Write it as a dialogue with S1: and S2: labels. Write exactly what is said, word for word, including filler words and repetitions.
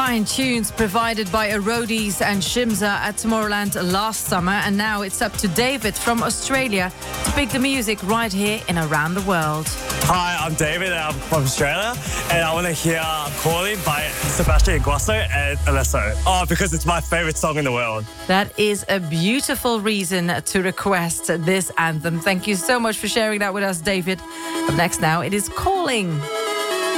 S1: fine tunes provided by Arodes and Shimza at Tomorrowland last summer, and now it's up to David from Australia to pick the music right here in Around the World.
S2: Hi, I'm David, I'm from Australia, and I want to hear Calling by Sebastian Ingrosso and Alesso. Oh, because it's my favourite song in the world.
S1: That is a beautiful reason to request this anthem. Thank you so much for sharing that with us, David. Up next now, it is Calling.